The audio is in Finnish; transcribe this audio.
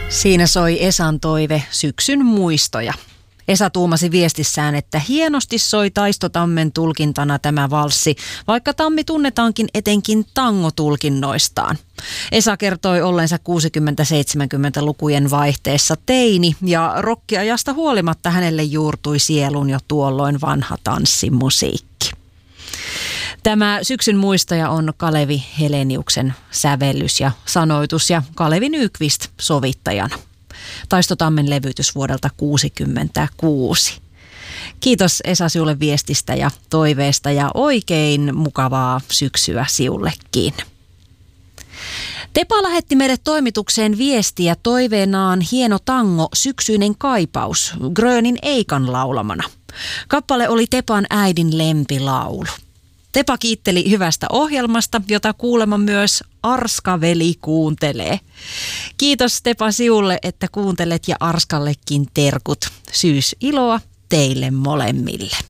Siinä soi Esan toive syksyn muistoja. Esa tuumasi viestissään, että hienosti soi Taisto Tammen tulkintana tämä valssi, vaikka Tammi tunnetaankin etenkin tangotulkinnoistaan. Esa kertoi ollensa 60-70-lukujen vaihteessa teini ja rokkiajasta huolimatta hänelle juurtui sieluun jo tuolloin vanha tanssimusiikki. Tämä syksyn muistoja on Kalevi Heleniuksen sävellys ja sanoitus ja Kalevi Nyqvist sovittajana. Taisto Tammen levytys vuodelta 1966. Kiitos Esa sinulle viestistä ja toiveesta ja oikein mukavaa syksyä siullekin. Tepa lähetti meille toimitukseen viestiä toiveenaan hieno tango Syksyinen kaipaus Grönin Eikan laulamana. Kappale oli Tepan äidin lempilaulu. Tepa kiitteli hyvästä ohjelmasta, jota kuulemma myös Arska-veli kuuntelee. Kiitos Tepa siulle, että kuuntelet ja Arskallekin terkut. Syysiloa teille molemmille.